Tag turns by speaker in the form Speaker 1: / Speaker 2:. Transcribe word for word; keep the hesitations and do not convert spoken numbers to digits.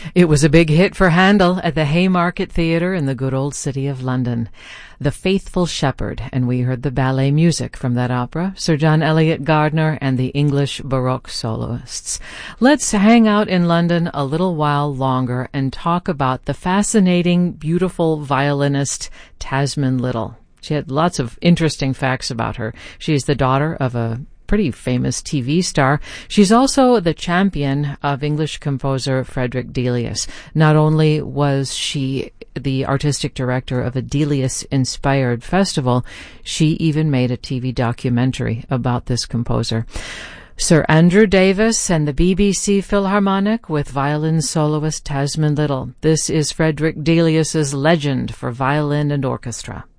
Speaker 1: It was a big hit for Handel at the Haymarket Theatre in the good old city of London. The Faithful Shepherd, and we heard the ballet music from that opera, Sir John Eliot Gardiner and the English Baroque soloists. Let's hang out in London a little while longer and talk about the fascinating, beautiful violinist Tasman Little. She had lots of interesting facts about her. She is the daughter of a pretty famous T V star. She's also the champion of English composer Frederick Delius. Not only was she the artistic director of a Delius-inspired festival, she even made a T V documentary about this composer. Sir Andrew Davis and the B B C Philharmonic with violin soloist Tasman Little. This is Frederick Delius's Legend for Violin and Orchestra.